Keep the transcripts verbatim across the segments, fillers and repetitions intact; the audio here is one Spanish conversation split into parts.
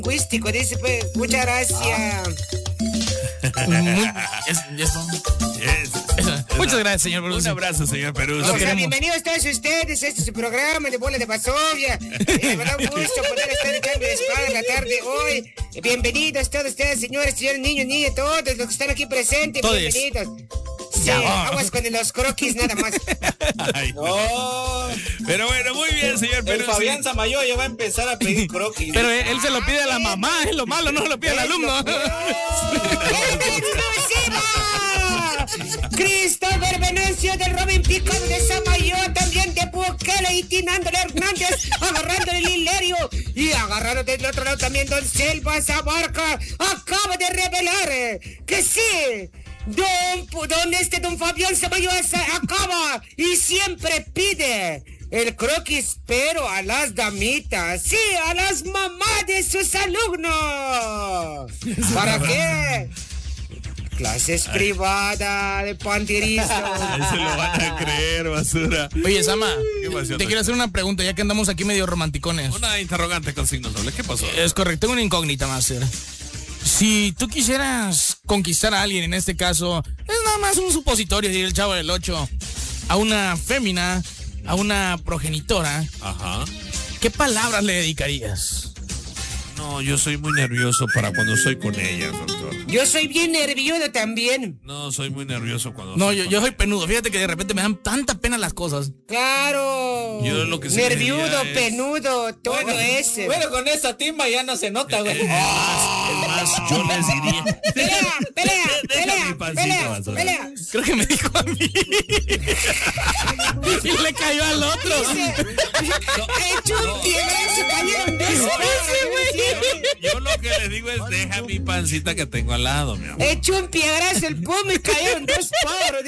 lingüístico, dice, pues, muchas gracias. Yes, yes, yes. Muchas gracias, señor Peruzzi. Un abrazo, señor Peruzzi. O sea, bienvenidos todos ustedes. Este es su programa de Bola de Basovia. Eh, me da un gusto poder estar en cambio de espada en la tarde hoy. Bienvenidos todos ustedes, señores, señores, niños, niñas, todos los que están aquí presentes. Todos. Bienvenidos. Sí, Ya. aguas con los croquis nada más. Ay, no. No, Pero bueno, muy bien, señor el Peruzzi. Fabián Samayoa ya va a empezar a pedir croquis. Pero él, él se lo pide a la mamá, es lo malo, no se lo pide al alumno. ¡Exclusiva! Christopher Venancio de Robin Picado de Samayoa, también de Bukele y Tinándole Hernández, agarrando el hilerio. Y agarrando del otro lado también Don Selva Zabarca, acaba de revelar eh, que sí. Don, don este Don Fabián Samayoa se acaba y siempre pide el croquis, pero a las damitas, sí, a las mamás de sus alumnos. ¿Para qué? Clases privadas de panterismo. Se lo van a creer, basura. Oye, Sama, ¿Qué pasó, te quiero hacer una pregunta, ya que andamos aquí medio romanticones. Una interrogante con signos dobles. ¿Qué pasó? Es correcto, tengo una incógnita, Master. Si tú quisieras conquistar a alguien, en este caso, es nada más un supositorio, diría el Chavo del Ocho, a una fémina, a una progenitora, Ajá. ¿qué palabras le dedicarías? No, yo soy muy nervioso para cuando estoy con ella, doctor. Yo soy bien nervioso también. No, soy muy nervioso cuando No, estoy yo, con yo soy penudo. Fíjate que de repente me dan tanta pena las cosas. Claro. Yo lo que sí nerviudo, diría es- penudo, todo Bueno, ese. bueno, con esa timba ya no se nota, güey. Es más, es más, yo les diría. Pelea, pelea, Deja pelea, mi pancita, pelea, basura. pelea. Creo que me dijo a mí. Y le cayó al otro. Hecho un piedrazo, cayeron dos Yo lo que les digo es deja mi pancita que tengo al lado, mi amor. Hecho un piedrazo el pomo y cayeron dos pájaros.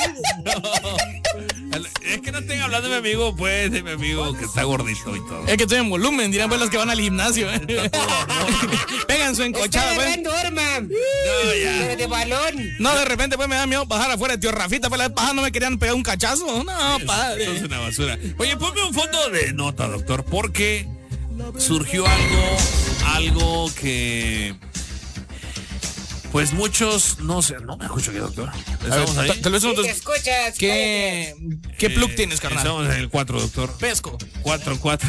Es que no estén hablando de mi amigo, pues, de mi amigo que está gordito y todo. Es que estoy en volumen, dirán pues los que van al gimnasio. ¿eh? Pegan su encochada, Está pues. agarrando horma. No, Pero ya. de balón. No, de repente pues me da miedo bajar afuera de tío Rafita, pues la vez pasada no me querían pegar un cachazo. No, Eso padre. es una basura. Oye, ponme un fondo de nota, doctor, porque surgió algo, algo que, pues muchos, no sé, no me escucho aquí, doctor. ¿Estamos A ver, ahí? tal vez Sí, te nosotros... escuchas. ¿Qué, qué plug Eh, tienes, carnal? Estamos en el cuatro, doctor. Pesco. cuatro, cuatro.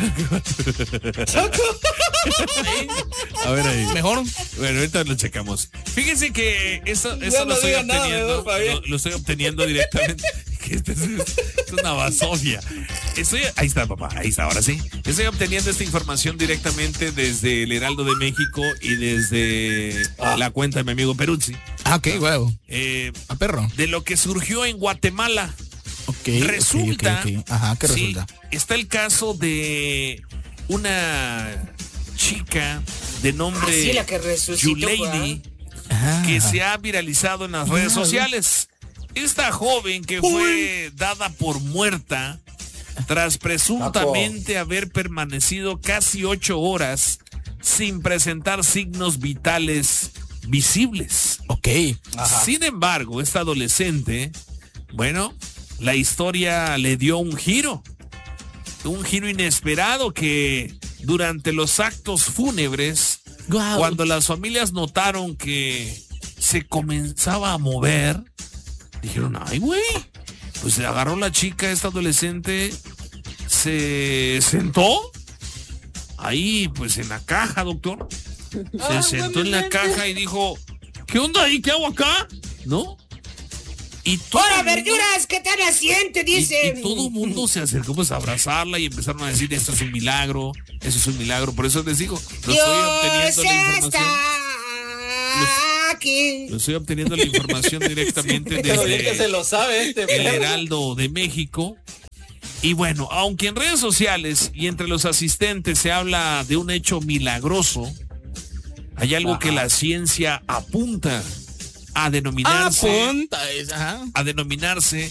A ver ahí. Mejor. Bueno, ahorita lo checamos. Fíjense que eso, eso Ya lo no estoy diga nada, obteniendo. ¿verdad, Fabián? lo, lo estoy obteniendo directamente. Que esto es, es una basofia. Estoy, ahí está, papá. Ahí está, ahora sí. Estoy obteniendo esta información directamente desde el Heraldo de México y desde Ah. la cuenta de mi amigo Peruzzi. Ah, ok, huevo. Eh, A perro. de lo que surgió en Guatemala. Ok. Resulta. ok, ok, ok. Ajá, ¿qué sí, resulta? está el caso de una chica de nombre Ah, sí, la que resucitó, Yulady, Ajá. que se ha viralizado en las redes sociales. Esta joven que fue dada por muerta tras presuntamente haber permanecido casi ocho horas sin presentar signos vitales visibles. Ok. Sin embargo, esta adolescente, bueno, la historia le dio un giro, un giro inesperado que durante los actos fúnebres, Guau. cuando las familias notaron que se comenzaba a mover, dijeron, ay, güey, pues se agarró la chica, esta adolescente, se sentó ahí, pues en la caja, doctor. Se sentó en la caja y dijo, ¿qué onda ahí? ¿Qué hago acá? ¿No? Y todo ¡Hola, el mundo- verduras! ¿Qué tal asiento? y, Dicen. y todo el mundo se acercó pues a abrazarla y empezaron a decir, esto es un milagro, eso es un milagro. Por eso les digo, lo estoy obteniendo Dios la información. está aquí. Lo estoy obteniendo la información directamente Pero bien que se desde lo sabe este el perro. Heraldo de México. Y bueno, aunque en redes sociales y entre los asistentes se habla de un hecho milagroso, hay algo Ajá. que la ciencia apunta a denominarse, Apunta esa. Ajá. a denominarse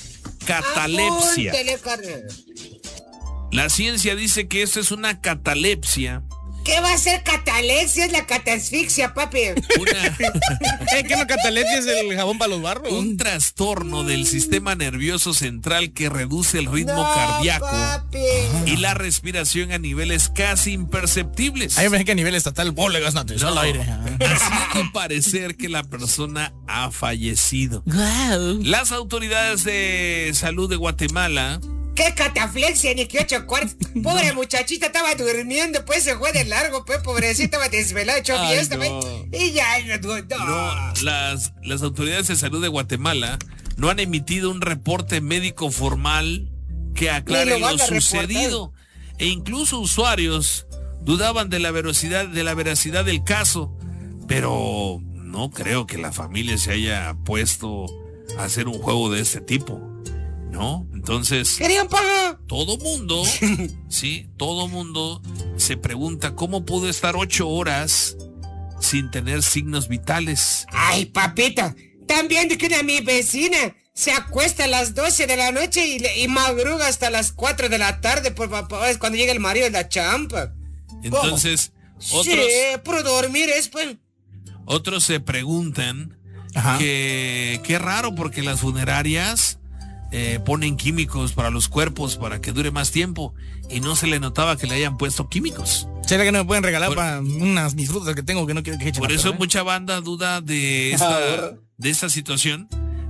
catalepsia. Apúntele, carnal. La ciencia dice que esto es una catalepsia ¿Qué va a ser catalexia? Es la catasfixia, papi. Una, ¿Eh, ¿Qué no catalepsia es el jabón para los barros? un trastorno del sistema nervioso central que reduce el ritmo No, cardíaco papi. y la respiración a niveles casi imperceptibles. Ahí me dije que a nivel estatal vos le gastas atención al aire. Haciendo parecer que la persona ha fallecido. Wow. Las autoridades de salud de Guatemala ¿Qué cataflexia? Ni que ocho cuartos. Pobre muchachita estaba durmiendo, pues se fue de largo, pues pobrecita, estaba desvelada, hecho Ay, fiesta, no. pues. Y ya, no, no. No, las, las autoridades de salud de Guatemala no han emitido un reporte médico formal que aclare Ni lo lo, van a reportar. sucedido. E incluso usuarios dudaban de la veracidad, de la veracidad del caso. Pero no creo que la familia se haya puesto a hacer un juego de este tipo, ¿no? Entonces, Querían pagar. todo mundo, sí, todo mundo se pregunta cómo pudo estar ocho horas sin tener signos vitales. Ay, papito, también de que una mi vecina se acuesta a las doce de la noche y, le- y madruga hasta las cuatro de la tarde, por papá, es cuando llega el marido de la champa. Entonces, otros, Sí, por dormir es, pues. otros se preguntan Ajá. que qué raro porque las funerarias eh, ponen químicos para los cuerpos para que dure más tiempo y no se le notaba que le hayan puesto químicos. ¿Será que no me pueden regalar Por- para unas mis frutas que tengo que no quiero que echen Por a eso perder? mucha banda duda de esta, de esta situación,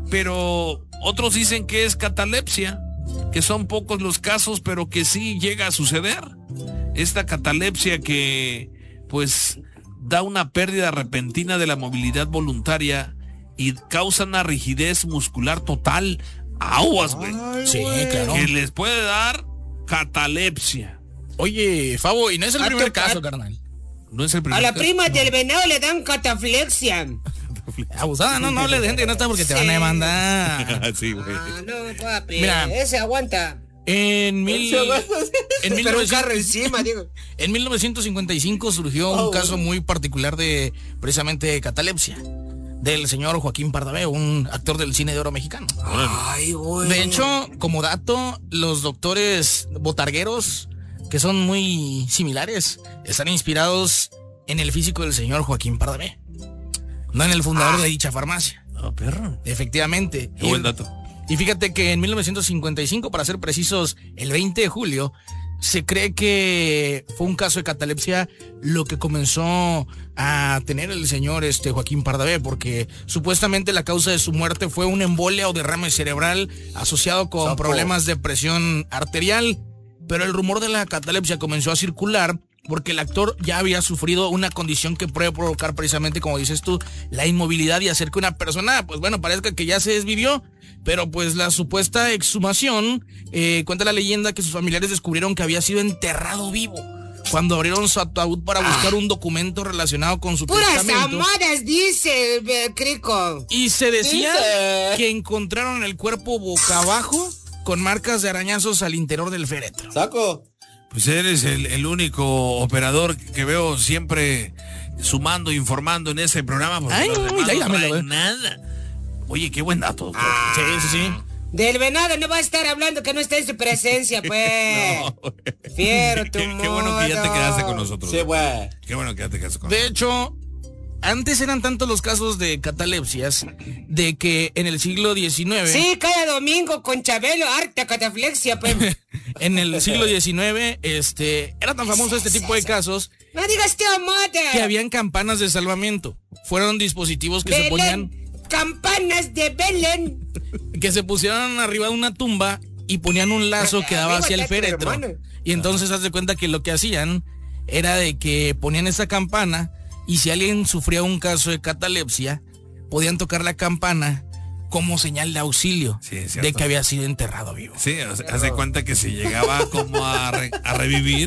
pero otros dicen que es catalepsia, que son pocos los casos, pero que sí llega a suceder. Esta catalepsia que pues da una pérdida repentina de la movilidad voluntaria y causa una rigidez muscular total. Aguas, güey. Sí, claro. Que les puede dar catalepsia. Oye, Fabo, y no es el A primer tocar. caso, carnal. No es el primer A la caso. prima del venado le dan cataflexia. Abusada, no, no hable de gente que no está porque te van a demandar. Sí, güey. Ah, no, papi. Mira. Ese aguanta. En mil, en, Pero un carro 1900 encima, digo. en mil novecientos cincuenta y cinco surgió un caso muy particular de precisamente catalepsia del señor Joaquín Pardavé, un actor del cine de oro mexicano. Ay, güey. De hecho, como dato, los doctores botargueros, que son muy similares, están inspirados en el físico del señor Joaquín Pardavé, no en el fundador de dicha farmacia. Oh, perro. Efectivamente. Qué buen dato. Y fíjate que en mil novecientos cincuenta y cinco, para ser precisos, el veinte de julio, se cree que fue un caso de catalepsia lo que comenzó a tener el señor este Joaquín Pardavé, porque supuestamente la causa de su muerte fue una embolia o derrame cerebral asociado con Sapo. problemas de presión arterial. Pero el rumor de la catalepsia comenzó a circular porque el actor ya había sufrido una condición que puede provocar precisamente, como dices tú, la inmovilidad y hacer que una persona, pues bueno, parezca que ya se desvivió. Pero pues la supuesta exhumación, eh, cuenta la leyenda que sus familiares descubrieron que había sido enterrado vivo cuando abrieron su ataúd para buscar un documento relacionado con su Puras testamento. amadas, dice eh, Crico. Y se decía Dice. que encontraron el cuerpo boca abajo con marcas de arañazos al interior del féretro. Saco. Pues eres el, el único operador que veo siempre sumando, informando en ese programa. Porque Ay, los no, demás ya, no ya me lo traen veo. nada. Oye, qué buen dato, doctor. Sí, sí, sí. Del venado no va a estar hablando que no está en su presencia, pues. No, güey. Fiero tu qué, qué bueno que ya te modo. quedaste con nosotros. Sí, güey. Qué bueno que ya te quedaste con De nosotros. hecho, antes eran tantos los casos de catalepsias de que en el siglo diecinueve, Sí, cada domingo con Chabelo, harta cataflexia, pues. en el siglo diecinueve, este, era tan famoso este tipo de casos No digas tío mata. que habían campanas de salvamiento. Fueron dispositivos que se ponían, Belén, campanas de Belén. que se pusieron arriba de una tumba y ponían un lazo que daba Arriba hacia el está tu féretro. hermano. Y entonces haz de cuenta que lo que hacían era de que ponían esa campana y si alguien sufría un caso de catalepsia, podían tocar la campana como señal de auxilio Sí, es de cierto. que había sido enterrado vivo. Sí, o sea, haz de cuenta que si llegaba como a, re- a revivir.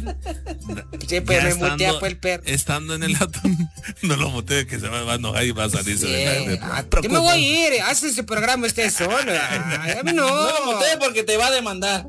Sí, pues ya me mutea pues el perro. estando en el auto, no lo mutee que se va, va a enojar y va a salirse de la- Sí. de- Ah, yo me voy a ir, hacen su programa usted solo. Ay, a mí no. No lo mutees porque te va a demandar.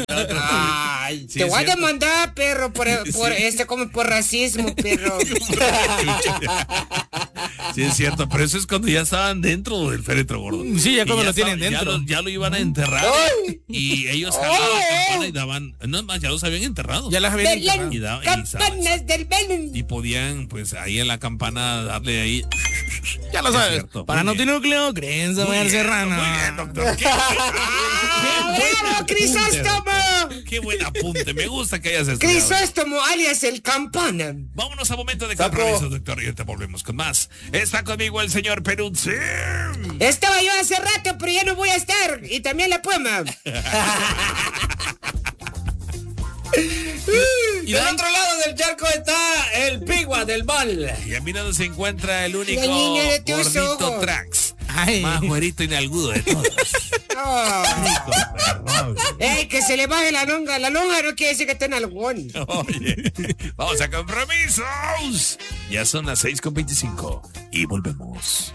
Ay, Sí, te es voy a cierto. demandar, perro, por, por Sí. este como por racismo, perro. Sí, es cierto, pero eso es cuando ya estaban dentro del féretro gordo. Sí, ya Y cuando lo tienen estaba- dentro. Ya lo, ya lo iban a enterrar. ¡Ay! Y ellos jalaban la campana y daban. No es más, ya los habían enterrado. Ya las habían Belén, enterrado. Y da- y campanas del Belén. Y podían, pues, ahí en la campana darle ahí. Ya lo Es sabes. cierto, Para muy no bien. núcleo, creen saber serrano. Muy bien, doctor. Qué, ¡Ah, bravo, Crisóstomo! qué buen apunte. Me gusta que hayas estudiado. Crisóstomo, alias el campana. Vámonos a momento de Sapo. compromiso, doctor. Y ahorita volvemos con más. Está conmigo el señor Peruzzi. Estaba yo hace rato, pero ya no voy a estar. Y también la Puma. Y Del Dan- otro lado del charco está el pigua del mal. Y a mi lado se encuentra el único La niña de tus gordito ojos. Trax. Ay. Más güerito y nalgudo de todos. Oh. ¡Ey, que se le baje la longa! La longa no quiere decir que esté en algún. Oye, vamos a compromisos. Ya son las seis con veinticinco y volvemos.